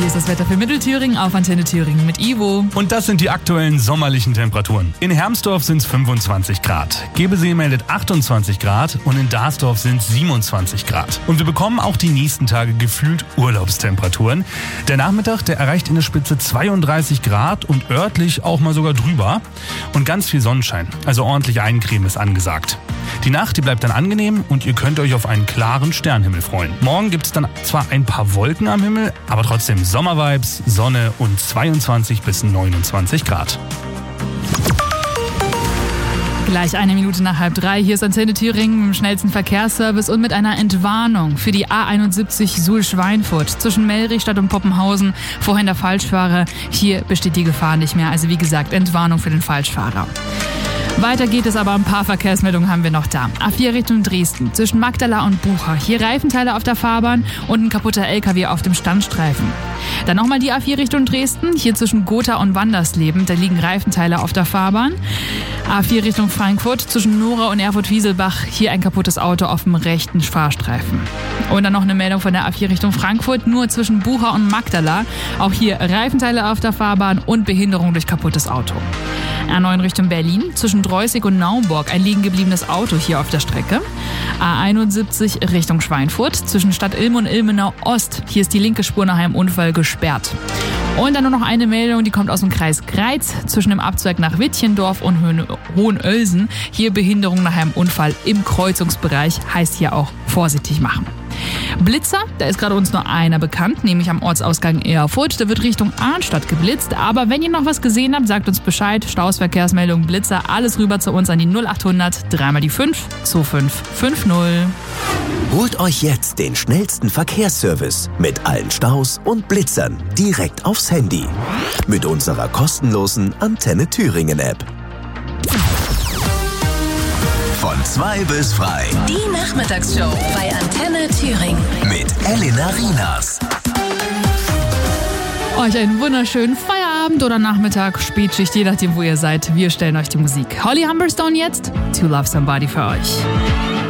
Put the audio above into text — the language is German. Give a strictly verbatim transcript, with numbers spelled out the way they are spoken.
Hier ist das Wetter für Mittelthüringen auf Antenne Thüringen mit Ivo. Und das sind die aktuellen sommerlichen Temperaturen. In Hermsdorf sind es fünfundzwanzig Grad, Gebesee meldet achtundzwanzig Grad und in Darsdorf sind es siebenundzwanzig Grad. Und wir bekommen auch die nächsten Tage gefühlt Urlaubstemperaturen. Der Nachmittag, der erreicht in der Spitze zweiunddreißig Grad und örtlich auch mal sogar drüber. Und ganz viel Sonnenschein, also ordentlich Eincreme ist angesagt. Die Nacht, die bleibt dann angenehm und ihr könnt euch auf einen klaren Sternhimmel freuen. Morgen gibt es dann zwar ein paar Wolken am Himmel, aber trotzdem Sommervibes, Sonne und zweiundzwanzig bis neunundzwanzig Grad. Gleich eine Minute nach halb drei. Hier ist Antenne Thüringen mit dem schnellsten Verkehrsservice und mit einer Entwarnung für die A einundsiebzig Suhl-Schweinfurt zwischen Mellrichstadt und Poppenhausen. Vorhin der Falschfahrer. Hier besteht die Gefahr nicht mehr. Also wie gesagt, Entwarnung für den Falschfahrer. Weiter geht es aber, ein paar Verkehrsmeldungen haben wir noch da. A vier Richtung Dresden, zwischen Magdala und Bucha. Hier Reifenteile auf der Fahrbahn und ein kaputter L K W auf dem Standstreifen. Dann nochmal die A vier Richtung Dresden, hier zwischen Gotha und Wandersleben. Da liegen Reifenteile auf der Fahrbahn. A vier Richtung Frankfurt, zwischen Nora und Erfurt-Wieselbach. Hier ein kaputtes Auto auf dem rechten Fahrstreifen. Und dann noch eine Meldung von der A vier Richtung Frankfurt, nur zwischen Bucha und Magdala. Auch hier Reifenteile auf der Fahrbahn und Behinderung durch kaputtes Auto. A neun Richtung Berlin, zwischen Dreußig und Naumburg, ein liegen gebliebenes Auto hier auf der Strecke. A einundsiebzig Richtung Schweinfurt, zwischen Stadt Ilm und Ilmenau Ost. Hier ist die linke Spur nach einem Unfall gesperrt. Und dann nur noch eine Meldung, die kommt aus dem Kreis Greiz, zwischen dem Abzweig nach Wittchendorf und Hohenölsen. Hier Behinderung nach einem Unfall im Kreuzungsbereich, heißt hier auch vorsichtig machen. Blitzer, da ist gerade uns nur einer bekannt, nämlich am Ortsausgang Erfurt. Da wird Richtung Arnstadt geblitzt. Aber wenn ihr noch was gesehen habt, sagt uns Bescheid. Staus, Verkehrsmeldung, Blitzer, alles rüber zu uns an die null achthundert, dreimal die fünf, zwei fünf fünf null. Holt euch jetzt den schnellsten Verkehrsservice mit allen Staus und Blitzern direkt aufs Handy. Mit unserer kostenlosen Antenne Thüringen App. Von zwei bis frei. Die Nachmittagsshow bei Antenne Thüringen. Mit Elena Rienas. Euch einen wunderschönen Feierabend oder Nachmittag, Spätschicht, je nachdem, wo ihr seid. Wir stellen euch die Musik. Holly Humberstone jetzt. To Love Somebody für euch.